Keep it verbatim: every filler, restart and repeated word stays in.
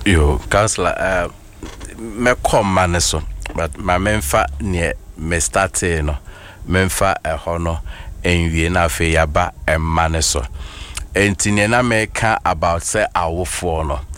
Yo, Councillor, uh, me come man so, but my menfa near me started no, menfa a hono, and we na fe yaba and man so. And tinena me can about say our for no.